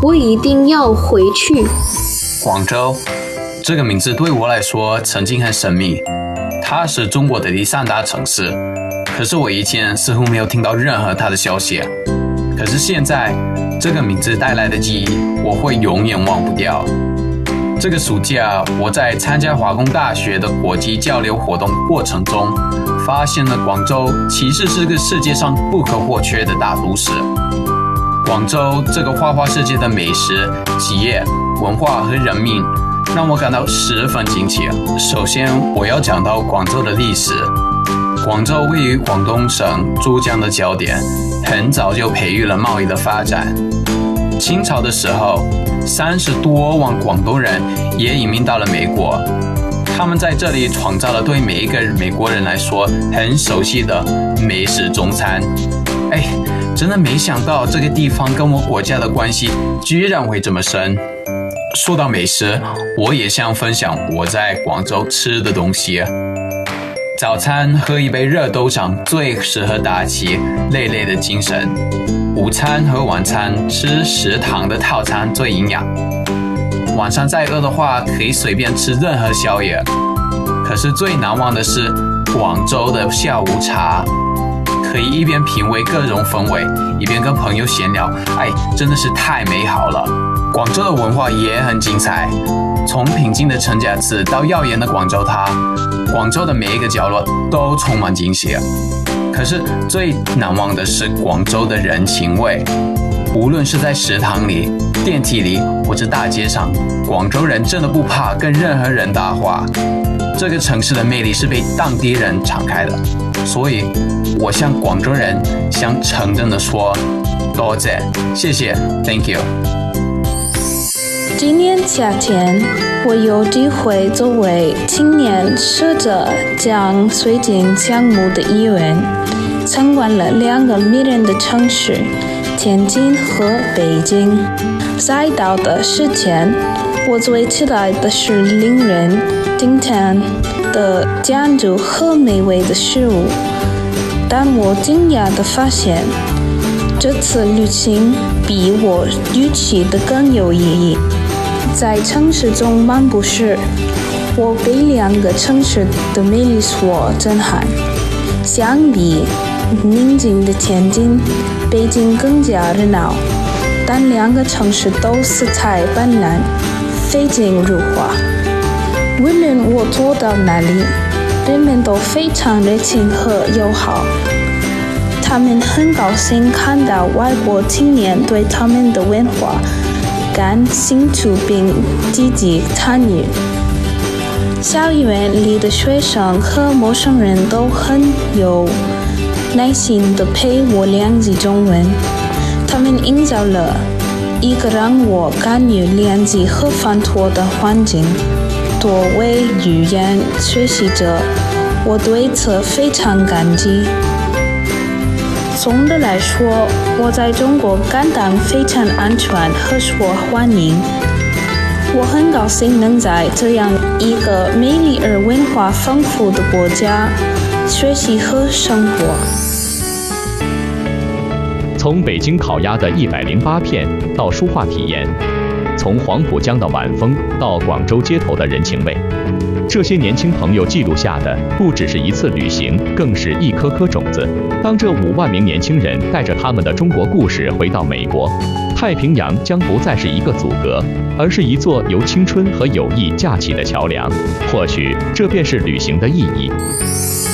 我一定要回去。 广州这个名字对我来说曾经很神秘，它是中国的第3大城市，可是我以前似乎没有听到任何它的消息。可是现在这个名字带来的记忆我会永远忘不掉。这个暑假我在参加华工大学的国际交流活动过程中，发现了广州其实是个世界上不可或缺的大都市。广州这个花花世界的美食、企业、文化和人民让我感到十分惊奇。首先我要讲到广州的历史。广州位于广东省珠江的交点，很早就培育了贸易的发展。清朝的时候，30多万广东人也移民到了美国，他们在这里创造了对每一个美国人来说很熟悉的美式中餐。真的没想到这个地方跟我国家的关系居然会这么深。说到美食，我也想分享我在广州吃的东西。早餐喝一杯热豆浆最适合打起累累的精神，午餐和晚餐吃食堂的套餐最营养，晚上再饿的话可以随便吃任何宵夜。可是最难忘的是广州的下午茶，可以一边品味各种风味，一边跟朋友闲聊，真的是太美好了。广州的文化也很精彩，从平静的陈家祠到耀眼的广州塔，广州的每一个角落都充满惊喜。可是最难忘的是广州的人情味，无论是在食堂里、电梯里或者大街上，广州人真的不怕跟任何人搭话。这个城市的魅力是被当地人敞开的，所以我向广州人想诚真的说多谢，谢谢 ，Thank you。 今年夏天，我有机会作为青年使者奖推荐项目的一员，参观了2个迷人的城市，天津和北京。在到的之前，我最期待的是令人惊叹的建筑和美味的食物，但我惊讶地发现，这次旅行比我预期的更有意义。在城市中漫步时，我被2个城市的魅力所震撼。相比宁静的天津，北京更加热闹，但2个城市都色彩斑斓，风景如画。无论我走到哪里，人们都非常热情和友好。他们很高兴看到外国青年对他们的文化感兴趣并积极参与。校园里的学生和陌生人都很有耐心地陪我练习中文，他们营造了一个让我敢于练习和犯错的环境。作为语言学习者，我对此非常感激。总的来说，我在中国感到非常安全和受欢迎。我很高兴能在这样一个美丽而文化丰富的国家学习和生活。 从北京烤鸭的108片到书画体验，从黄浦江的晚风到广州街头的人情味，这些年轻朋友记录下的不只是一次旅行，更是一颗颗种子。当这5万名年轻人带着他们的中国故事回到美国，太平洋将不再是一个阻隔，而是一座由青春和友谊架起的桥梁。或许这便是旅行的意义。